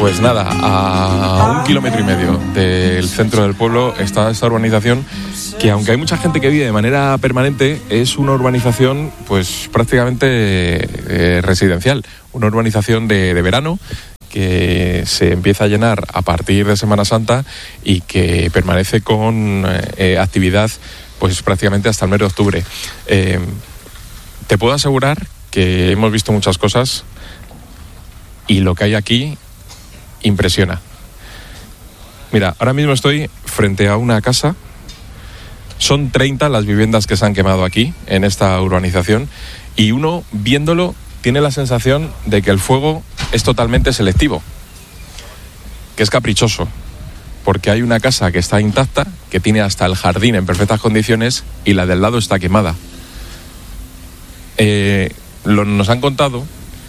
Pues nada, a 1,5 kilómetros del centro del pueblo está esta urbanización que, aunque hay mucha gente que vive de manera permanente, es una urbanización pues prácticamente residencial, una urbanización de verano que se empieza a llenar a partir de Semana Santa y que permanece con actividad pues prácticamente hasta el mes de octubre. Te puedo asegurar que hemos visto muchas cosas y lo que hay aquí impresiona. Mira, ahora mismo estoy frente a una casa. Son 30 las viviendas que se han quemado aquí, en esta urbanización, y uno, viéndolo, tiene la sensación de que el fuego es totalmente selectivo, que es caprichoso, porque hay una casa que está intacta, que tiene hasta el jardín en perfectas condiciones, y la del lado está quemada. Nos han contado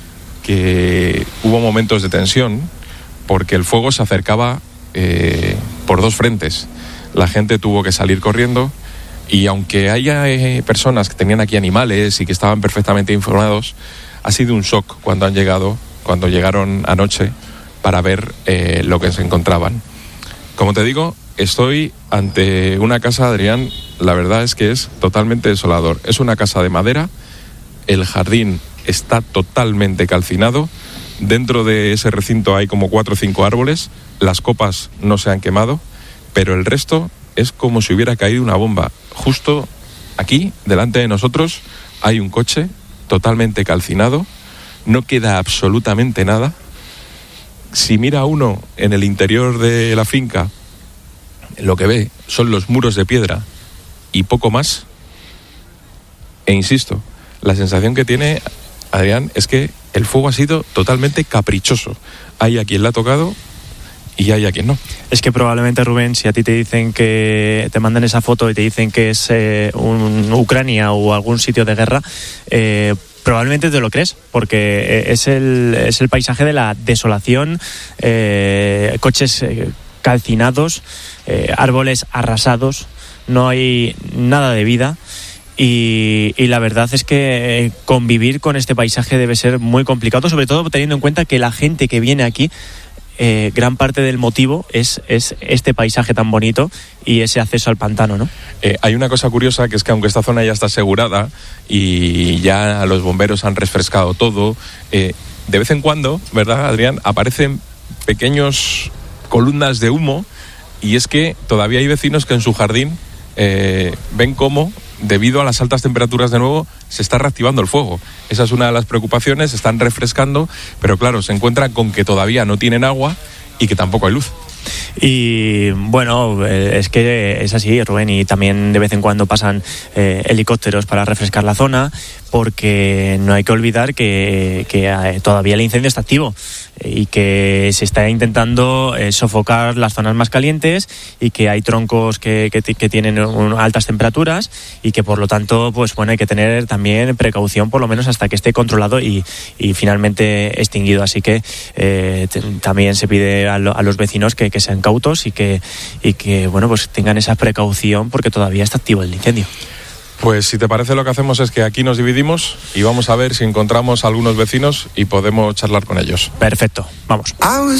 que hubo momentos de tensión porque el fuego se acercaba por dos frentes. La gente tuvo que salir corriendo y aunque haya personas que tenían aquí animales y que estaban perfectamente informados, ha sido un shock cuando llegaron anoche para ver lo que se encontraban. Como te digo, estoy ante una casa, Adrián, la verdad es que es totalmente desolador. Es una casa de madera, el jardín está totalmente calcinado, dentro de ese recinto hay como 4 o 5 árboles, las copas no se han quemado, pero el resto es como si hubiera caído una bomba. Justo aquí, delante de nosotros, hay un coche totalmente calcinado, no queda absolutamente nada. Si mira uno en el interior de la finca, lo que ve son los muros de piedra y poco más. E insisto, la sensación que tiene Adrián es que el fuego ha sido totalmente caprichoso. Hay a quien le ha tocado y hay a quien no. Es que probablemente, Rubén, si a ti te dicen que te mandan esa foto y te dicen que es Ucrania o algún sitio de guerra, probablemente te lo crees, porque es el paisaje de la desolación, coches calcinados, árboles arrasados, no hay nada de vida. Y la verdad es que convivir con este paisaje debe ser muy complicado, sobre todo teniendo en cuenta que la gente que viene aquí, gran parte del motivo es este paisaje tan bonito y ese acceso al pantano, ¿no? Hay una cosa curiosa, que es que aunque esta zona ya está asegurada y ya los bomberos han refrescado todo, de vez en cuando, ¿verdad, Adrián?, aparecen pequeños columnas de humo, y es que todavía hay vecinos que en su jardín ven cómo, debido a las altas temperaturas de nuevo, se está reactivando el fuego. Esa es una de las preocupaciones, están refrescando, pero claro, se encuentran con que todavía no tienen agua y que tampoco hay luz. Y bueno, es que es así, Rubén, y también de vez en cuando pasan helicópteros para refrescar la zona, porque no hay que olvidar que todavía el incendio está activo y que se está intentando sofocar las zonas más calientes, y que hay troncos que tienen altas temperaturas, y que por lo tanto, pues bueno, hay que tener también precaución, por lo menos hasta que esté controlado y finalmente extinguido. Así que también se pide a los vecinos que sean cautos y que bueno, pues tengan esa precaución, porque todavía está activo el incendio. Pues si te parece, lo que hacemos es que aquí nos dividimos y vamos a ver si encontramos a algunos vecinos y podemos charlar con ellos. Perfecto, vamos.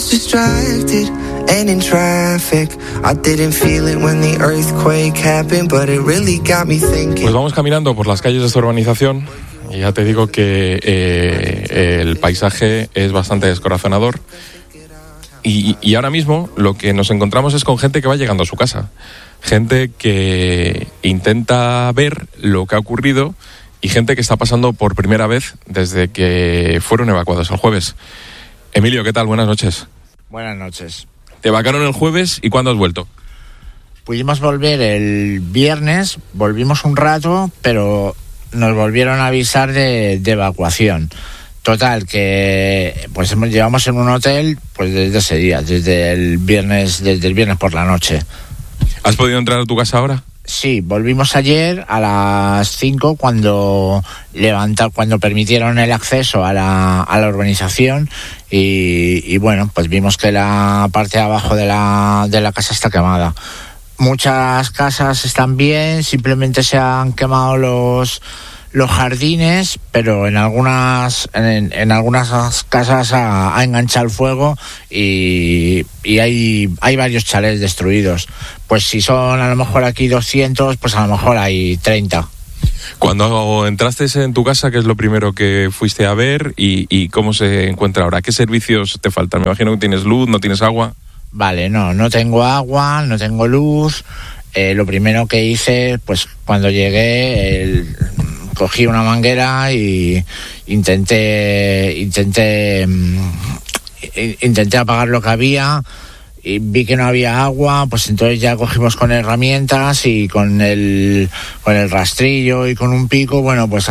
Pues vamos caminando por las calles de esta urbanización y ya te digo que el paisaje es bastante descorazonador. Y ahora mismo lo que nos encontramos es con gente que va llegando a su casa. Gente que intenta ver lo que ha ocurrido y gente que está pasando por primera vez desde que fueron evacuados el jueves. Emilio, ¿qué tal? Buenas noches. Buenas noches. Te evacuaron el jueves, ¿y cuándo has vuelto? Pudimos volver el viernes, volvimos un rato, pero nos volvieron a avisar de evacuación. Total, que pues llevamos en un hotel pues desde ese día, desde el viernes por la noche. ¿Has podido entrar a tu casa ahora? Sí, volvimos ayer a las 5 cuando permitieron el acceso a la urbanización y bueno, pues vimos que la parte de abajo de la casa está quemada. Muchas casas están bien, simplemente se han quemado los jardines, pero en algunas casas ha enganchado el fuego y hay varios chalés destruidos. Pues si son a lo mejor aquí 200, pues a lo mejor hay 30. Cuando entraste en tu casa, ¿qué es lo primero que fuiste a ver y cómo se encuentra ahora? ¿Qué servicios te faltan? Me imagino que tienes luz, ¿no tienes agua? Vale, no tengo agua, no tengo luz. Lo primero que hice, pues cuando llegué, cogí una manguera y intenté apagar lo que había. Y vi que no había agua, pues entonces ya cogimos con herramientas y con el rastrillo y con un pico, bueno, pues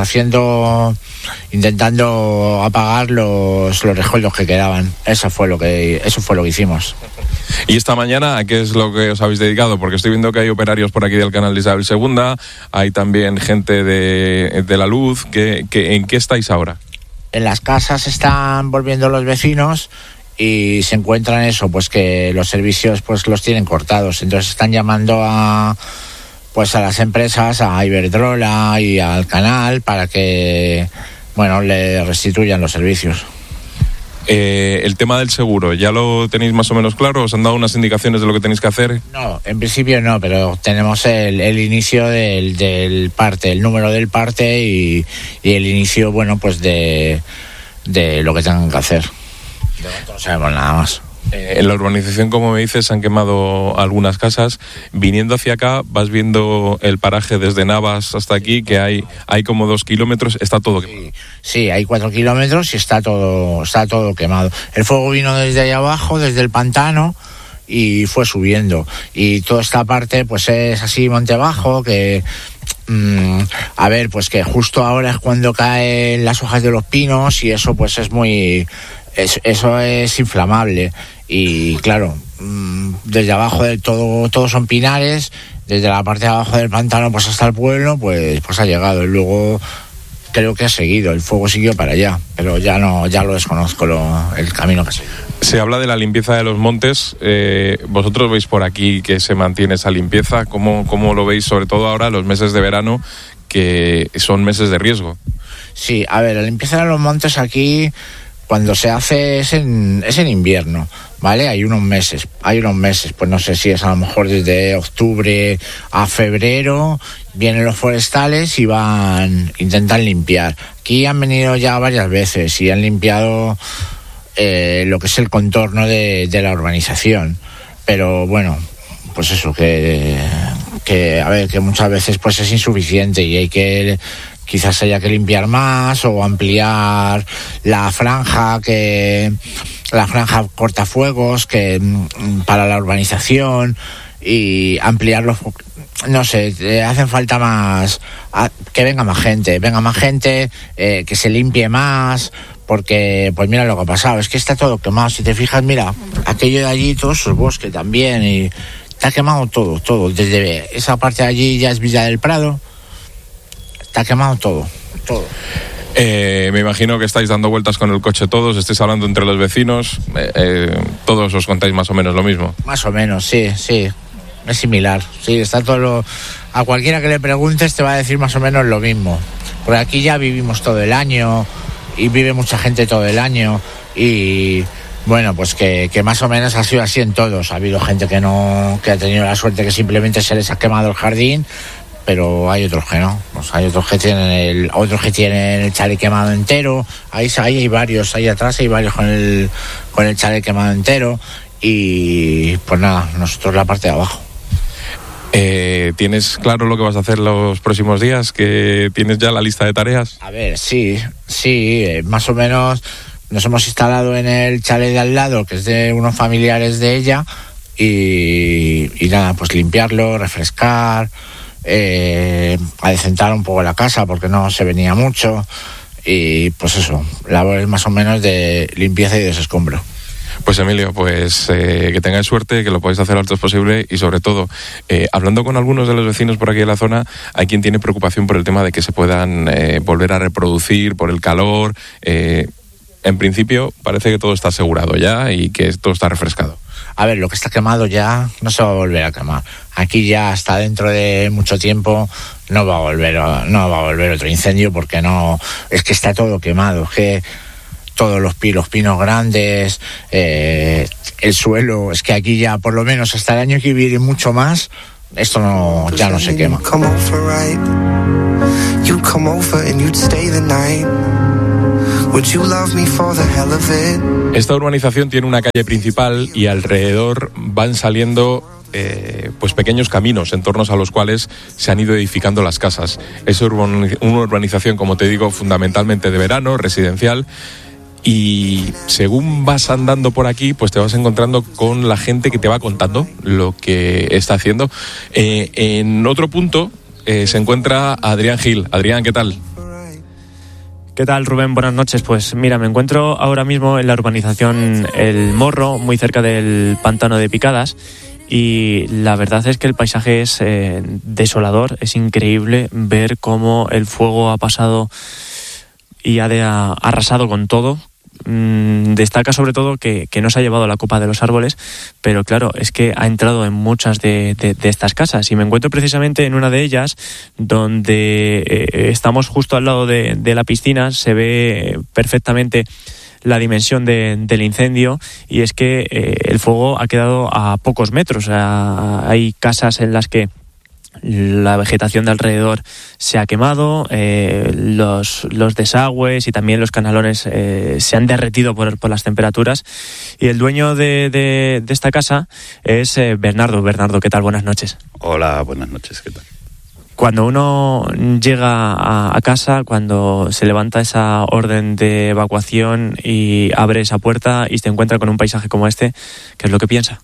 intentando apagar los rescoldos que quedaban. Eso fue lo que hicimos. ¿Y esta mañana a qué es lo que os habéis dedicado? Porque estoy viendo que hay operarios por aquí del canal de Isabel II, hay también gente de la luz. ¿En qué estáis ahora? En las casas están volviendo los vecinos y se encuentran eso, pues que los servicios pues los tienen cortados, entonces están llamando a las empresas, a Iberdrola y al canal para que, bueno, le restituyan los servicios. El tema del seguro, ¿ya lo tenéis más o menos claro? ¿Os han dado unas indicaciones de lo que tenéis que hacer? No, en principio no, pero tenemos el inicio del parte, el número del parte y el inicio, bueno, pues de lo que tengan que hacer. De momento no sabemos nada más. En la urbanización, como me dices, han quemado algunas casas. Viniendo hacia acá, vas viendo el paraje desde Navas hasta aquí, que hay como 2 kilómetros, está todo quemado. Sí, hay 4 kilómetros y está todo quemado. El fuego vino desde ahí abajo, desde el pantano, y fue subiendo. Y toda esta parte, pues es así monte abajo, que... a ver, pues que justo ahora es cuando caen las hojas de los pinos y eso pues es muy... Eso es inflamable y claro, desde abajo del todo son pinares, desde la parte de abajo del pantano pues hasta el pueblo pues ha llegado y luego creo que ha seguido, el fuego siguió para allá, pero ya lo desconozco el camino que ha seguido. Se habla de la limpieza de los montes, vosotros veis por aquí que se mantiene esa limpieza, ¿cómo lo veis sobre todo ahora los meses de verano que son meses de riesgo? Sí, a ver, la limpieza de los montes aquí cuando se hace es en invierno, ¿vale? Hay unos meses, pues no sé si es a lo mejor desde octubre a febrero, vienen los forestales y intentan limpiar. Aquí han venido ya varias veces y han limpiado lo que es el contorno de la urbanización, pero bueno, pues eso, que a ver, que muchas veces pues es insuficiente y hay que... Quizás haya que limpiar más o ampliar la franja cortafuegos que para la urbanización y ampliarlos. No sé, hacen falta más, que venga más gente, que se limpie más, porque pues mira lo que ha pasado, es que está todo quemado. Si te fijas, mira, aquello de allí, todo su bosque también, y está quemado todo, desde esa parte de allí ya es Villa del Prado. Está quemado todo. Me imagino que estáis dando vueltas con el coche todos, estáis hablando entre los vecinos, todos os contáis más o menos lo mismo. Más o menos, sí, es similar. Sí, está todo a cualquiera que le preguntes te va a decir más o menos lo mismo. Porque aquí ya vivimos todo el año y vive mucha gente todo el año y bueno, pues que más o menos ha sido así en todos. Ha habido gente que ha tenido la suerte que simplemente se les ha quemado el jardín, pero hay otros que no, pues hay otros que tienen el chalet quemado entero. Ahí hay varios, ahí atrás hay varios con el chalet quemado entero y pues nada, nosotros la parte de abajo. ¿Tienes claro lo que vas a hacer los próximos días? ¿Que tienes ya la lista de tareas? A ver, sí, más o menos nos hemos instalado en el chalet de al lado, que es de unos familiares de ella, y nada, pues limpiarlo, refrescar, adecentar un poco la casa porque no se venía mucho y pues eso, labores más o menos de limpieza y desescombro. Pues Emilio, pues que tengáis suerte, que lo podáis hacer lo antes posible y sobre todo, hablando con algunos de los vecinos por aquí de la zona, hay quien tiene preocupación por el tema de que se puedan volver a reproducir por el calor. En principio parece que todo está asegurado ya y que todo está refrescado. A ver, lo que está quemado ya no se va a volver a quemar. Aquí ya hasta dentro de mucho tiempo no va a volver otro incendio, porque no, es que está todo quemado, es que todos los pinos grandes, el suelo, es que aquí ya por lo menos hasta el año que viene mucho más, esto ya no se quema. Esta urbanización tiene una calle principal y alrededor van saliendo pues pequeños caminos en torno a los cuales se han ido edificando las casas. Es una urbanización, como te digo, fundamentalmente de verano, residencial. Y según vas andando por aquí, pues te vas encontrando con la gente que te va contando lo que está haciendo. En otro punto se encuentra Adrián Gil. Adrián, ¿qué tal? ¿Qué tal, Rubén? Buenas noches. Pues mira, me encuentro ahora mismo en la urbanización El Morro, muy cerca del pantano de Picadas. Y la verdad es que el paisaje es desolador. Es increíble ver cómo el fuego ha pasado y ha arrasado con todo. Destaca sobre todo que no se ha llevado la copa de los árboles, pero claro, es que ha entrado en muchas de estas casas, y me encuentro precisamente en una de ellas donde estamos justo al lado de la piscina. Se ve perfectamente la dimensión del incendio, y es que el fuego ha quedado a pocos metros. O sea, hay casas en las que la vegetación de alrededor se ha quemado, los desagües y también los canalones se han derretido por las temperaturas. Y el dueño de esta casa es Bernardo. Bernardo, ¿qué tal? Buenas noches. Hola, buenas noches, ¿qué tal? Cuando uno llega a casa, cuando se levanta esa orden de evacuación y abre esa puerta y se encuentra con un paisaje como este, ¿qué es lo que piensa?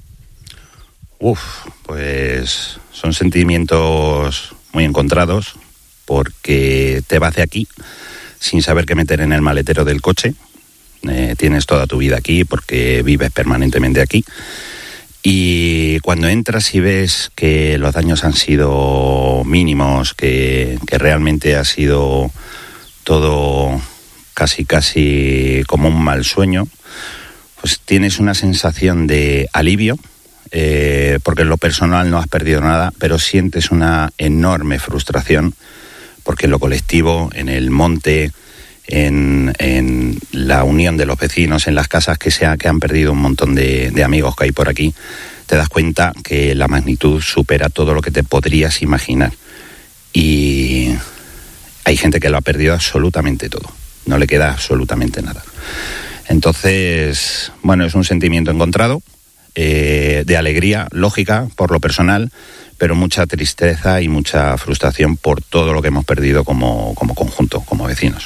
Pues son sentimientos muy encontrados, porque te vas de aquí sin saber qué meter en el maletero del coche. Tienes toda tu vida aquí porque vives permanentemente aquí. Y cuando entras y ves que los daños han sido mínimos, que realmente ha sido todo casi como un mal sueño, pues tienes una sensación de alivio, porque en lo personal no has perdido nada, pero sientes una enorme frustración, porque en lo colectivo, en el monte, en la unión de los vecinos, en las casas que han perdido un montón de amigos que hay por aquí, te das cuenta que la magnitud supera todo lo que te podrías imaginar. Y hay gente que lo ha perdido absolutamente todo, no le queda absolutamente nada. Entonces, bueno, es un sentimiento encontrado, de alegría, lógica, por lo personal, pero mucha tristeza y mucha frustración por todo lo que hemos perdido como conjunto, como vecinos.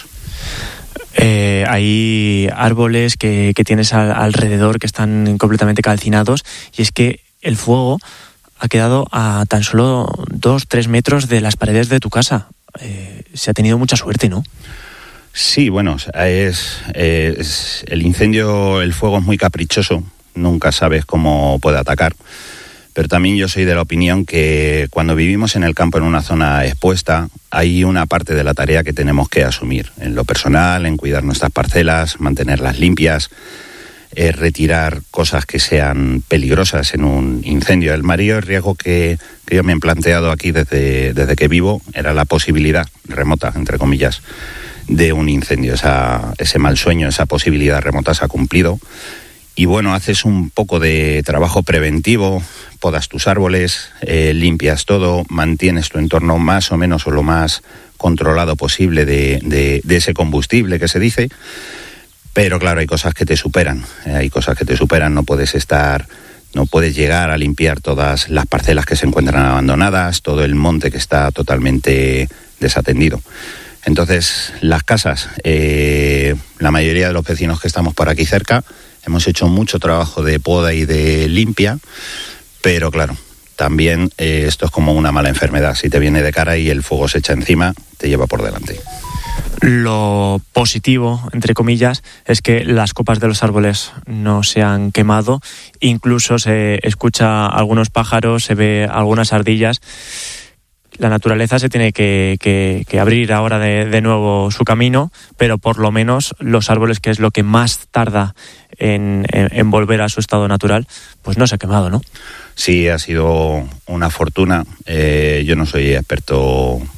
Hay árboles que tienes alrededor que están completamente calcinados, y es que el fuego ha quedado a tan solo 2-3 metros de las paredes de tu casa. Se ha tenido mucha suerte, ¿no? Sí, bueno, es el incendio, el fuego es muy caprichoso, nunca sabes cómo puede atacar. Pero también yo soy de la opinión que cuando vivimos en el campo, en una zona expuesta, hay una parte de la tarea que tenemos que asumir. En lo personal, en cuidar nuestras parcelas, mantenerlas limpias, retirar cosas que sean peligrosas en un incendio. El mayor riesgo que yo me he planteado aquí desde que vivo era la posibilidad remota, entre comillas, de un incendio. Ese mal sueño, esa posibilidad remota se ha cumplido. Y bueno, haces un poco de trabajo preventivo, podas tus árboles, limpias todo, mantienes tu entorno más o menos o lo más controlado posible de ese combustible que se dice. Pero claro, hay cosas que te superan, no puedes llegar a limpiar todas las parcelas que se encuentran abandonadas, todo el monte que está totalmente desatendido. Entonces, las casas, la mayoría de los vecinos que estamos por aquí cerca, hemos hecho mucho trabajo de poda y de limpia, pero claro, también esto es como una mala enfermedad. Si te viene de cara y el fuego se echa encima, te lleva por delante. Lo positivo, entre comillas, es que las copas de los árboles no se han quemado. Incluso se escucha algunos pájaros, se ve algunas ardillas. La naturaleza se tiene que abrir ahora de nuevo su camino, pero por lo menos los árboles, que es lo que más tarda en volver a su estado natural, pues no se ha quemado, ¿no? Sí, ha sido una fortuna. Yo no soy experto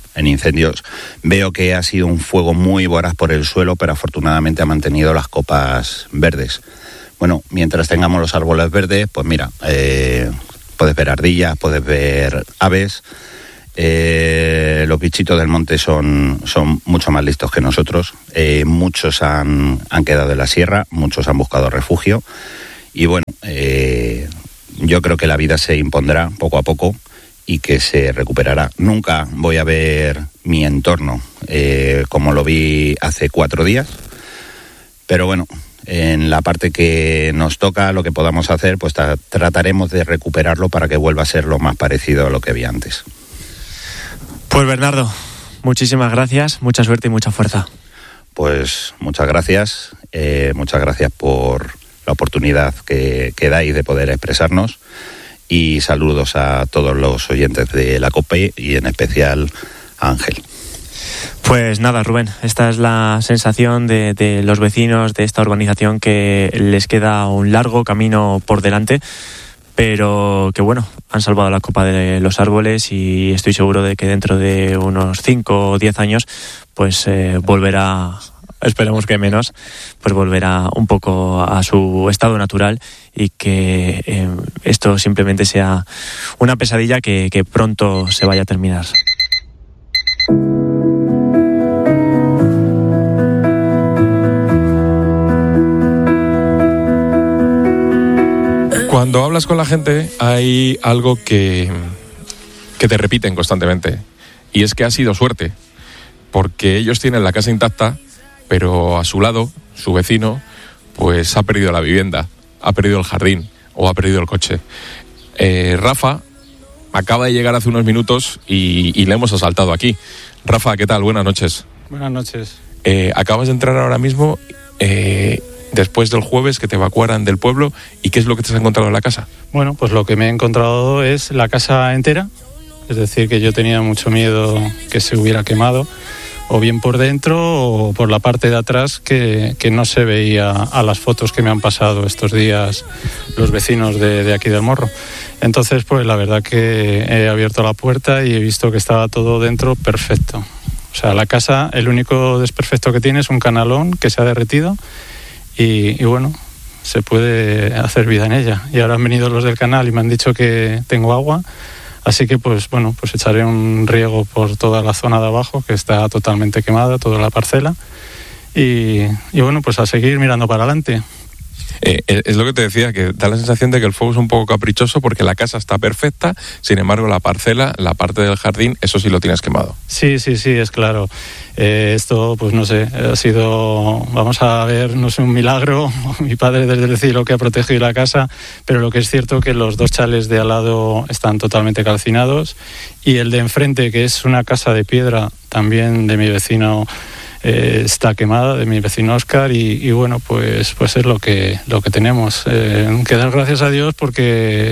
en incendios. Veo que ha sido un fuego muy voraz por el suelo, pero afortunadamente ha mantenido las copas verdes. Bueno, mientras tengamos los árboles verdes, pues mira, puedes ver ardillas, puedes ver aves. Los bichitos del monte son mucho más listos que nosotros. Muchos han quedado en la sierra, muchos han buscado refugio. Y bueno, yo creo que la vida se impondrá poco a poco y que se recuperará. Nunca voy a ver mi entorno como lo vi hace 4 días, pero bueno, en la parte que nos toca, lo que podamos hacer, pues trataremos de recuperarlo para que vuelva a ser lo más parecido a lo que había antes. Pues Bernardo, muchísimas gracias, mucha suerte y mucha fuerza. Pues muchas gracias por la oportunidad que dais de poder expresarnos, y saludos a todos los oyentes de la COPE y en especial a Ángel. Pues nada, Rubén, esta es la sensación de los vecinos de esta urbanización, que les queda un largo camino por delante, pero que bueno, han salvado la copa de los árboles, y estoy seguro de que dentro de unos 5 o 10 años pues volverá, esperemos que menos, pues volverá un poco a su estado natural, y que esto simplemente sea una pesadilla que pronto se vaya a terminar. Cuando hablas con la gente hay algo que te repiten constantemente, y es que ha sido suerte, porque ellos tienen la casa intacta, pero a su lado, su vecino, pues ha perdido la vivienda, ha perdido el jardín o ha perdido el coche. Rafa acaba de llegar hace unos minutos y le hemos asaltado aquí. Rafa, ¿qué tal? Buenas noches. Buenas noches. Acabas de entrar ahora mismo después del jueves que te evacuaran del pueblo, ¿y qué es lo que te has encontrado en la casa? Bueno, pues lo que me he encontrado es la casa entera, es decir, que yo tenía mucho miedo que se hubiera quemado, o bien por dentro o por la parte de atrás, que no se veía a las fotos que me han pasado estos días los vecinos de aquí del Morro. Entonces, pues la verdad que he abierto la puerta y he visto que estaba todo dentro perfecto. O sea, la casa, el único desperfecto que tiene es un canalón que se ha derretido y bueno, se puede hacer vida en ella. Y ahora han venido los del canal y me han dicho que tengo agua. Así que pues bueno, pues echaré un riego por toda la zona de abajo, que está totalmente quemada, toda la parcela, y bueno, pues a seguir mirando para adelante. Es lo que te decía, que da la sensación de que el fuego es un poco caprichoso, porque la casa está perfecta, sin embargo la parcela, la parte del jardín, eso sí lo tienes quemado. Sí, es claro. Esto, pues no sé, ha sido, vamos a ver, no sé, un milagro, mi padre desde el cielo que ha protegido la casa, pero lo que es cierto que los 2 chales de al lado están totalmente calcinados, y el de enfrente, que es una casa de piedra, también de mi vecino, está quemada, de mi vecino Óscar, y bueno, pues es lo que tenemos. Que dar gracias a Dios porque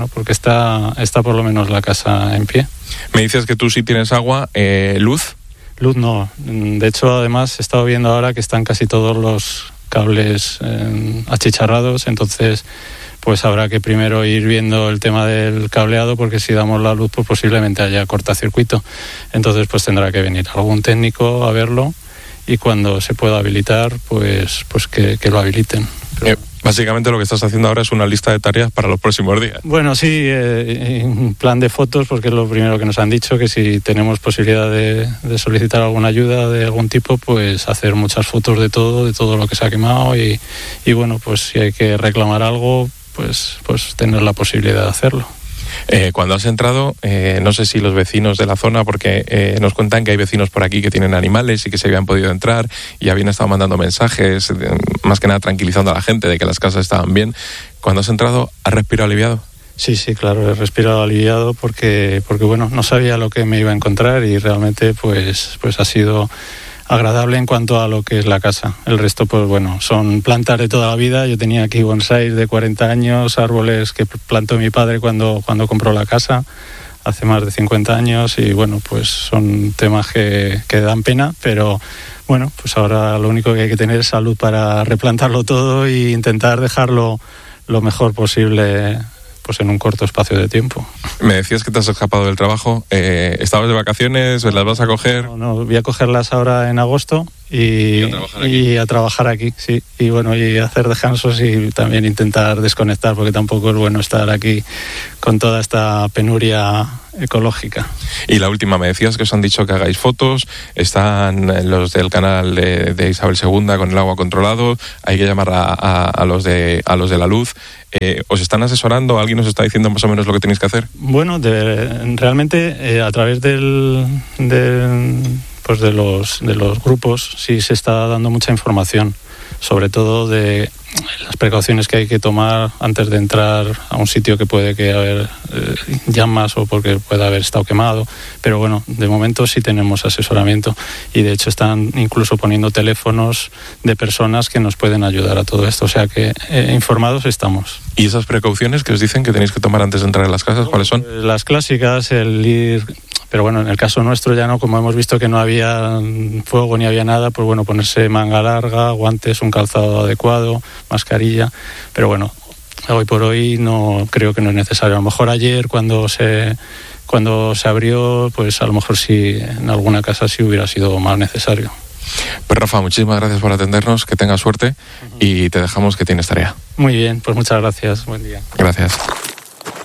está por lo menos la casa en pie. Me dices que tú sí tienes agua, luz. Luz no. De hecho, además he estado viendo ahora que están casi todos los cables achicharrados, entonces pues habrá que primero ir viendo el tema del cableado, porque si damos la luz pues posiblemente haya cortocircuito. Entonces pues tendrá que venir algún técnico a verlo, y cuando se pueda habilitar pues que lo habiliten. Básicamente lo que estás haciendo ahora es una lista de tareas para los próximos días. Bueno, sí, un plan de fotos, porque es lo primero que nos han dicho, que si tenemos posibilidad de solicitar alguna ayuda de algún tipo, pues hacer muchas fotos de todo lo que se ha quemado, y bueno, pues si hay que reclamar algo, pues tener la posibilidad de hacerlo. Cuando has entrado, no sé si los vecinos de la zona, porque nos cuentan que hay vecinos por aquí que tienen animales y que se habían podido entrar y habían estado mandando mensajes, más que nada tranquilizando a la gente de que las casas estaban bien. Cuando has entrado, ¿has respirado aliviado? Sí, claro, he respirado aliviado porque bueno, no sabía lo que me iba a encontrar, y realmente pues ha sido agradable en cuanto a lo que es la casa. El resto, pues bueno, son plantas de toda la vida. Yo tenía aquí bonsáis de 40 años, árboles que plantó mi padre cuando compró la casa, hace más de 50 años, y bueno, pues son temas que dan pena, pero bueno, pues ahora lo único que hay que tener es salud para replantarlo todo e intentar dejarlo lo mejor posible pues en un corto espacio de tiempo. Me decías que te has escapado del trabajo. ¿Estabas de vacaciones? ¿Las vas a coger? No, voy a cogerlas ahora en agosto y a trabajar aquí, sí. Y bueno, y hacer descansos y también intentar desconectar, porque tampoco es bueno estar aquí con toda esta penuria ecológica. Y la última, me decías que os han dicho que hagáis fotos, están los del canal de Isabel II con el agua controlado, hay que llamar a los de la luz. ¿Os están asesorando? ¿Alguien os está diciendo más o menos lo que tenéis que hacer? Bueno, realmente a través de los grupos sí se está dando mucha información, sobre todo de las precauciones que hay que tomar antes de entrar a un sitio que puede que haber llamas o porque pueda haber estado quemado, pero bueno, de momento sí tenemos asesoramiento y de hecho están incluso poniendo teléfonos de personas que nos pueden ayudar a todo esto, o sea que informados estamos. ¿Y esas precauciones que os dicen que tenéis que tomar antes de entrar en las casas, cuáles son? Las clásicas, el ir... Pero bueno, en el caso nuestro ya no, como hemos visto que no había fuego ni había nada, pues bueno, ponerse manga larga, guantes, un calzado adecuado, mascarilla. Pero bueno, hoy por hoy no creo que no es necesario. A lo mejor ayer cuando se abrió, pues a lo mejor sí en alguna casa sí hubiera sido más necesario. Pues Rafa, muchísimas gracias por atendernos, que tengas suerte y te dejamos que tienes tarea. Muy bien, pues muchas gracias. Buen día. Gracias.